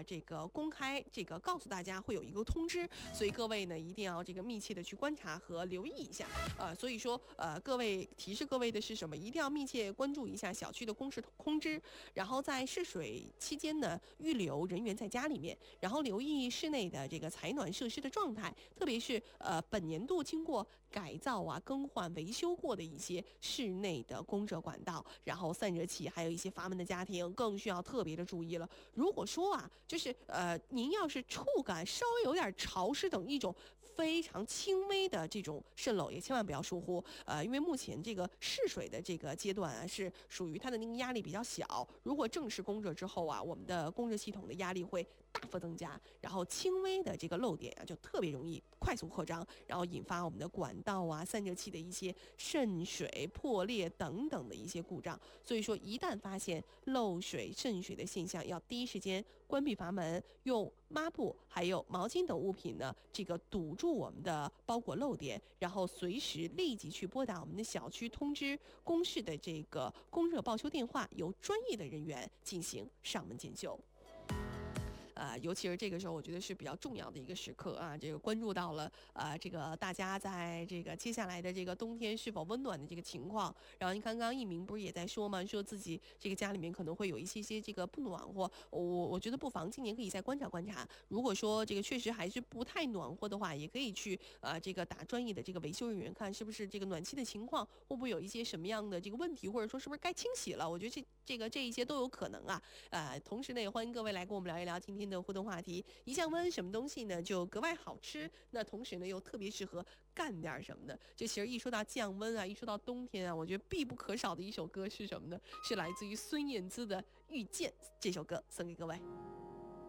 这个公开这个告诉大家会有一个通知，所以各位呢一定要这个密切的去观察和留意一下。所以说各位提示各位的是什么？一定要密切关注一下小区的公示通知，然后在试水期间呢预留人员在家里面，然后留意室内的这个采暖设施的状态，特别是本年度经过改造更换维修过的一些室内的供热管道，然后散热器还有一些阀门的家庭更需要特别的注意了。如果说就是您要是触感稍微有点潮湿等一种非常轻微的这种渗漏，也千万不要疏忽。因为目前这个试水的这个阶段是属于它的那个压力比较小，如果正式供热之后我们的供热系统的压力会大幅增加，然后轻微的这个漏点就特别容易快速扩张，然后引发我们的管道散热器的一些渗水、破裂等等的一些故障。所以说一旦发现漏水、渗水的现象，要第一时间关闭阀门，用抹布还有毛巾等物品呢这个堵住我们的包裹漏点，然后随时立即去拨打我们的小区通知公示的这个供热报修电话，由专业的人员进行上门检修。尤其是这个时候，我觉得是比较重要的一个时刻这个关注到了这个大家在这个接下来的这个冬天是否温暖的这个情况。然后您刚刚一鸣不是也在说吗？说自己这个家里面可能会有一些这个不暖和，我觉得不妨今年可以再观察观察。如果说这个确实还是不太暖和的话，也可以去这个打专业的这个维修人员看是不是这个暖气的情况会不会有一些什么样的这个问题，或者说是不是该清洗了。我觉得这一些都有可能同时呢，也欢迎各位来跟我们聊一聊今天的互动话题。一降温什么东西呢就格外好吃，那同时呢又特别适合干点什么的。就其实一说到降温一说到冬天我觉得必不可少的一首歌是什么呢？是来自于孙燕姿的《遇见》，这首歌送给各位。